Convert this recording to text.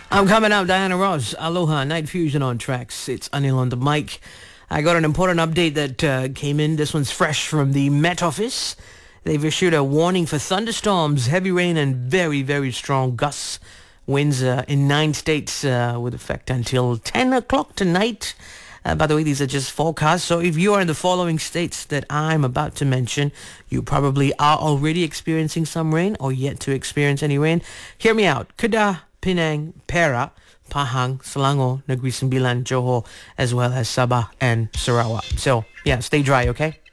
I'm coming out, Diana Ross. Aloha, Night Fusion on tracks. It's Anil on the mic. I got an important update that came in. This one's fresh from the Met Office. They've issued a warning for thunderstorms, heavy rain, and very, very strong gusts. Winds in 9 states with effect until 10 o'clock tonight. By the way, these are just forecasts. So if you are in the following states that I'm about to mention, you probably are already experiencing some rain or yet to experience any rain. Hear me out. Kedah, Penang, Perak, Pahang, Selangor, Negeri Sembilan, Johor, as well as Sabah and Sarawak. So, yeah, stay dry, okay?